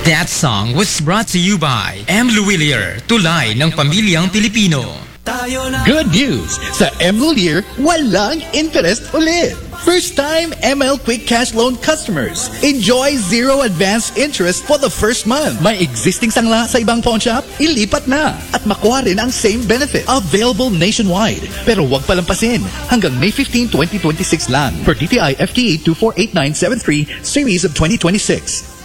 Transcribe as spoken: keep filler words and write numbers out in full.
That song was brought to you by M. Luwilier, tulay ng pamilyang Pilipino. Good news! Sa M. Luwilier, walang interest ulit. First-time M L Quick Cash Loan customers. Enjoy zero advance interest for the first month. May existing sangla sa ibang pawn shop? Ilipat na. At makuha rin ang same benefit. Available nationwide. Pero huwag palampasin. Hanggang May fifteenth, twenty twenty-six lang. Per D T I F T A two four eight nine seven three, Series of twenty twenty-six.